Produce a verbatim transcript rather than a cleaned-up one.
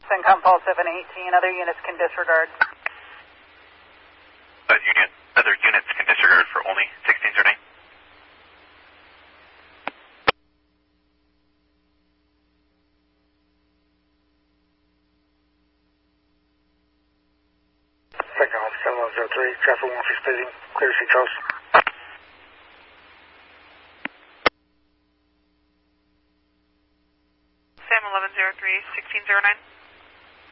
CENTCOM Paul seven eighteen, other units can disregard. But unit, other units can disregard for only sixteen zero nine. CENTCOM seven one zero three, traffic one fifteen, clear to Saint Charles. Sam eleven zero three, sixteen zero nine.